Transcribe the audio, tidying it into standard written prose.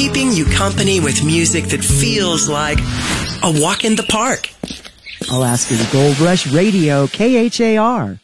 keeping you company with music that feels like a walk in the park. Alaska's Gold Rush Radio, KHAR.